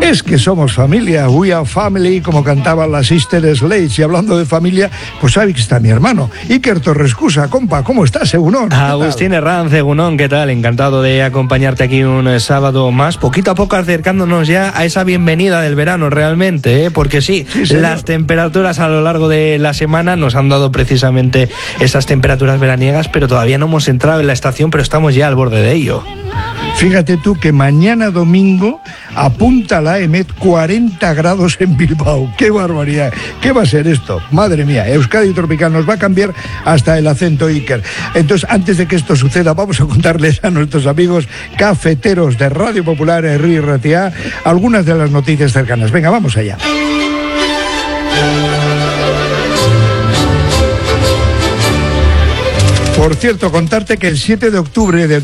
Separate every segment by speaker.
Speaker 1: Es que somos familia, we are family, como cantaban las Sister Slates. Y hablando de familia, pues ahí está mi hermano, Iker Torrescusa. Compa, ¿cómo estás, Egunon?
Speaker 2: Agustín Herranz, Egunon, ¿qué tal? Encantado de acompañarte aquí un sábado más, poquito a poco acercándonos ya a esa bienvenida del verano realmente, ¿eh? Porque sí, las temperaturas a lo largo de la semana nos han dado precisamente esas temperaturas veraniegas, pero todavía no hemos entrado en la estación, pero estamos ya al borde de ello.
Speaker 1: Fíjate tú que mañana domingo apunta la EMET 40 grados en Bilbao. ¡Qué barbaridad! ¿Qué va a ser esto? Madre mía, Euskadi Tropical nos va a cambiar hasta el acento, Iker. Entonces, antes de que esto suceda, vamos a contarles a nuestros amigos cafeteros de Radio Popular, Herri y Ratia, algunas de las noticias cercanas. Venga, vamos allá. Por cierto, contarte que el 7 de octubre de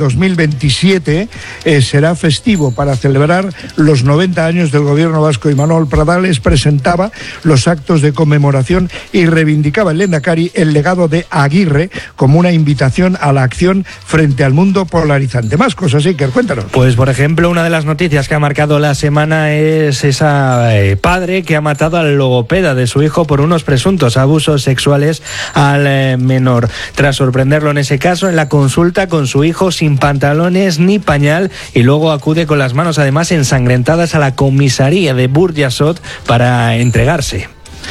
Speaker 1: 2027 será festivo para celebrar los 90 años del gobierno vasco. Y Manuel Pradales presentaba los actos de conmemoración y reivindicaba el lehendakari el legado de Aguirre como una invitación a la acción frente al mundo polarizante. Más cosas, Iker, cuéntanos.
Speaker 2: Pues, por ejemplo, una de las noticias que ha marcado la semana es esa padre que ha matado al logopeda de su hijo por unos presuntos abusos sexuales al menor. Tras sorprenderlo en ese caso, en la consulta con su hijo sin pantalones ni pañal, y luego acude con las manos además ensangrentadas a la comisaría de Burjasot para entregarse.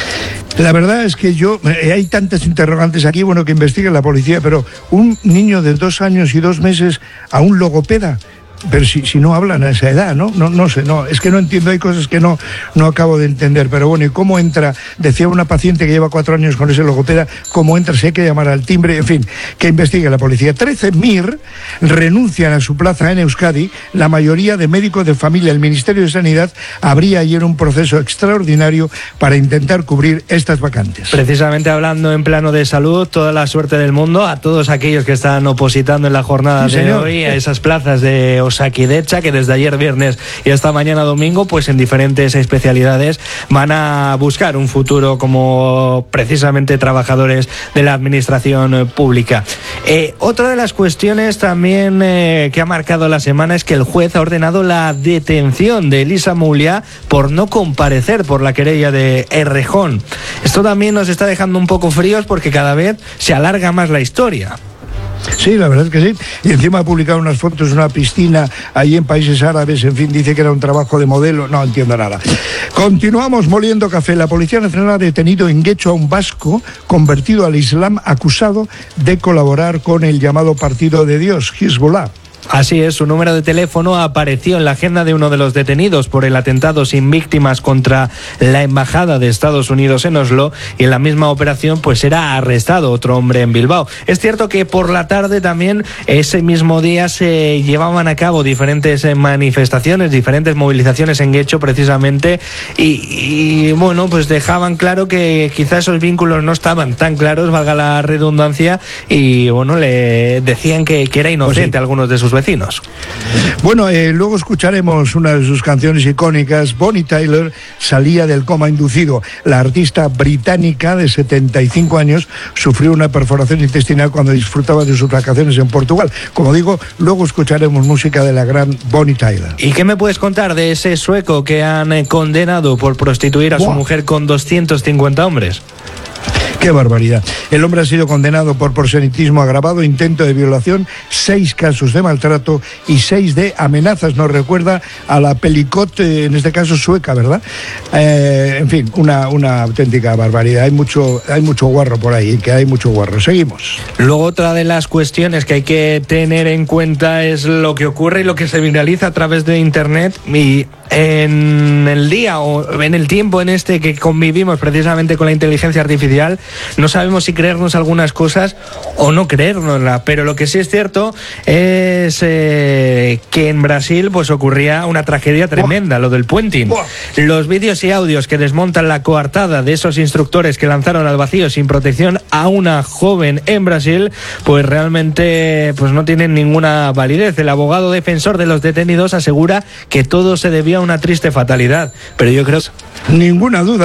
Speaker 1: La verdad es que hay tantas interrogantes aquí, bueno, que investigue la policía, pero un niño de 2 años y 2 meses a un logopeda. Pero si no hablan a esa edad, ¿no? No sé, es que no entiendo, hay cosas que no acabo de entender. Pero bueno, ¿y cómo entra? Decía una paciente que lleva 4 años con ese logopeda, ¿cómo entra? Si hay que llamar al timbre, en fin, que investigue la policía. 13 MIR renuncian a su plaza en Euskadi, la mayoría de médicos de familia. El Ministerio de Sanidad abría ayer un proceso extraordinario para intentar cubrir estas vacantes.
Speaker 2: Precisamente hablando en plano de salud, toda la suerte del mundo a todos aquellos que están opositando en la jornada de hoy a esas plazas de Osakidecha, que desde ayer viernes y hasta mañana domingo, pues en diferentes especialidades van a buscar un futuro como precisamente trabajadores de la administración pública. Otra de las cuestiones también que ha marcado la semana es que el juez ha ordenado la detención de Elisa Mouliá por no comparecer por la querella de Errejón. Esto también nos está dejando un poco fríos porque cada vez se alarga más la historia.
Speaker 1: Sí, la verdad es que sí. Y encima ha publicado unas fotos de una piscina allí en países árabes. En fin, dice que era un trabajo de modelo. No entiendo nada. Continuamos moliendo café. La Policía Nacional ha detenido en Guecho a un vasco convertido al Islam acusado de colaborar con el llamado Partido de Dios, Hezbollah.
Speaker 2: Así es, su número de teléfono apareció en la agenda de uno de los detenidos por el atentado sin víctimas contra la Embajada de Estados Unidos en Oslo, y en la misma operación pues era arrestado otro hombre en Bilbao. Es cierto que por la tarde también, ese mismo día, se llevaban a cabo diferentes manifestaciones, diferentes movilizaciones en Guecho precisamente, y bueno, pues dejaban claro que quizás esos vínculos no estaban tan claros, valga la redundancia, y bueno, le decían que era inocente, pues sí, algunos de sus vecinos.
Speaker 1: Bueno, luego escucharemos una de sus canciones icónicas. Bonnie Tyler salía del coma inducido. La artista británica de 75 años sufrió una perforación intestinal cuando disfrutaba de sus vacaciones en Portugal. Como digo, luego escucharemos música de la gran Bonnie Tyler.
Speaker 2: ¿Y qué me puedes contar de ese sueco que han condenado por prostituir a su mujer con 250 hombres?
Speaker 1: ¡Qué barbaridad! El hombre ha sido condenado por proselitismo agravado, intento de violación, 6 casos de maltrato y 6 de amenazas. Nos recuerda a la Pelicot, en este caso sueca, ¿verdad? En fin, una auténtica barbaridad. Hay mucho guarro por ahí, que hay mucho guarro. Seguimos.
Speaker 2: Luego, otra de las cuestiones que hay que tener en cuenta es lo que ocurre y lo que se viraliza a través de Internet, y en el día o en el tiempo en este que convivimos precisamente con la inteligencia artificial, no sabemos si creernos algunas cosas o no creérnosla, pero lo que sí es cierto es que en Brasil pues ocurría una tragedia tremenda, lo del puenting. Los vídeos y audios que desmontan la coartada de esos instructores que lanzaron al vacío sin protección a una joven en Brasil, pues realmente pues no tienen ninguna validez. El abogado defensor de los detenidos asegura que todo se debió a una triste fatalidad, pero yo creo...
Speaker 1: Ninguna duda.